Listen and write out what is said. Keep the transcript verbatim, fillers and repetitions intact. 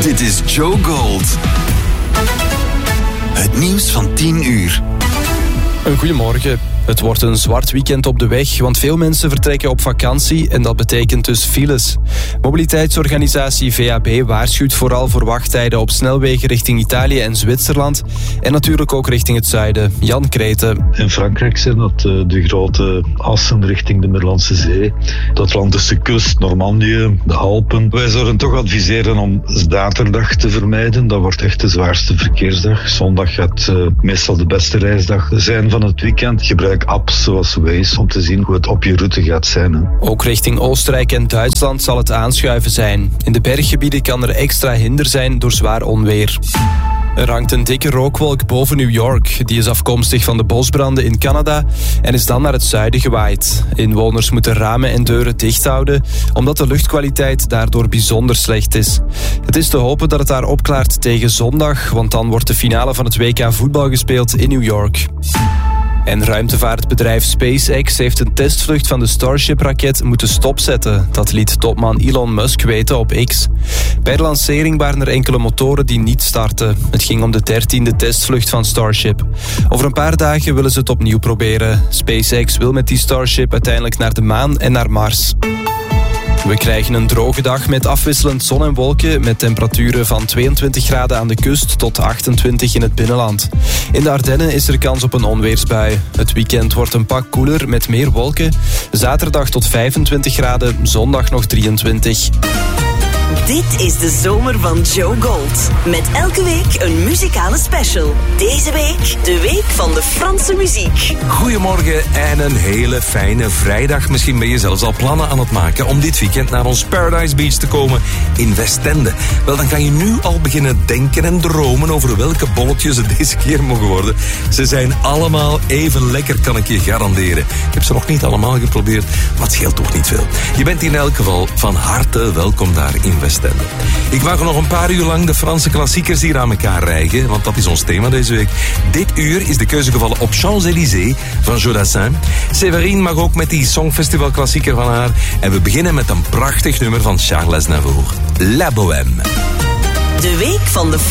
Dit is Joe Gold. Het nieuws van tien uur. Een goedemorgen. Het wordt een zwart weekend op de weg, want veel mensen vertrekken op vakantie en dat betekent dus files. Mobiliteitsorganisatie V A B waarschuwt vooral voor wachttijden op snelwegen richting Italië en Zwitserland en natuurlijk ook richting het zuiden. Jan Kreten. In Frankrijk zijn dat de grote assen richting de Middellandse Zee, de Atlantische kust, Normandië, de Alpen. Wij zouden toch adviseren om zaterdag te vermijden. Dat wordt echt de zwaarste verkeersdag. Zondag gaat uh, meestal de beste reisdag zijn van het weekend. Gebruik apps zoals Waze om te zien hoe het op je route gaat zijn. Hè. Ook richting Oostenrijk en Duitsland zal het aanschuiven zijn. In de berggebieden kan er extra hinder zijn door zwaar onweer. Er hangt een dikke rookwolk boven New York. Die is afkomstig van de bosbranden in Canada en is dan naar het zuiden gewaaid. Inwoners moeten ramen en deuren dicht houden, omdat de luchtkwaliteit daardoor bijzonder slecht is. Het is te hopen dat het daar opklaart tegen zondag, want dan wordt de finale van het W K voetbal gespeeld in New York. En ruimtevaartbedrijf SpaceX heeft een testvlucht van de Starship-raket moeten stopzetten. Dat liet topman Elon Musk weten op X. Bij de lancering waren er enkele motoren die niet startten. Het ging om de dertiende testvlucht van Starship. Over een paar dagen willen ze het opnieuw proberen. SpaceX wil met die Starship uiteindelijk naar de maan en naar Mars. We krijgen een droge dag met afwisselend zon en wolken met temperaturen van tweeëntwintig graden aan de kust tot achtentwintig in het binnenland. In de Ardennen is er kans op een onweersbui. Het weekend wordt een pak koeler met meer wolken. Zaterdag tot vijfentwintig graden, zondag nog drieëntwintig. Dit is de zomer van Joe Gold. Met elke week een muzikale special. Deze week de week van de Franse muziek. Goedemorgen en een hele fijne vrijdag. Misschien ben je zelfs al plannen aan het maken om dit weekend naar ons Paradise Beach te komen in Westende. Wel, dan kan je nu al beginnen denken en dromen over welke bolletjes het deze keer mogen worden. Ze zijn allemaal even lekker, kan ik je garanderen. Ik heb ze nog niet allemaal geprobeerd, maar het scheelt toch niet veel. Je bent in elk geval van harte welkom daar in Westende. Ik mag nog een paar uur lang de Franse klassiekers hier aan elkaar rijgen, want dat is ons thema deze week. Dit uur is de keuze gevallen op Champs-Élysées van Jodassin. Séverine mag ook met die Songfestival klassieker van haar. En we beginnen met een prachtig nummer van Charles Aznavour. La Bohème. De week van de